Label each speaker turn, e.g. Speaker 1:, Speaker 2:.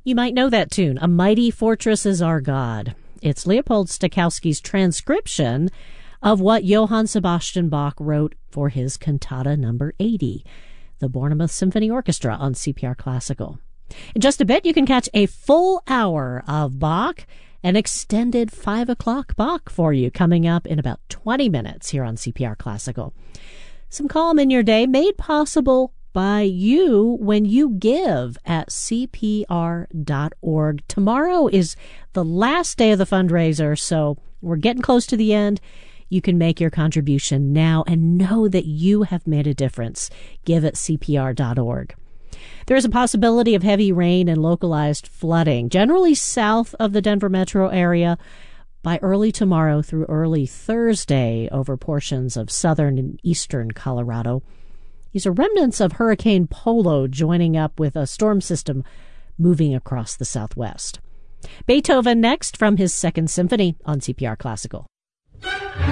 Speaker 1: You might know that tune, A Mighty Fortress Is Our God. It's Leopold Stokowski's transcription of what Johann Sebastian Bach wrote for his Cantata number 80, the Bournemouth Symphony Orchestra on CPR Classical. In just a bit, you can catch a full hour of Bach, an extended 5 o'clock Bach for you coming up in about 20 minutes here on CPR Classical. Some calm in your day made possible by you when you give at CPR.org. Tomorrow is the last day of the fundraiser, so we're getting close to the end. You can make your contribution now and know that you have made a difference. Give at CPR.org. There is a possibility of heavy rain and localized flooding, generally south of the Denver metro area, by early tomorrow through early Thursday over portions of southern and eastern Colorado. These are remnants of Hurricane Polo joining up with a storm system moving across the southwest. Beethoven next from his Second Symphony on CPR Classical.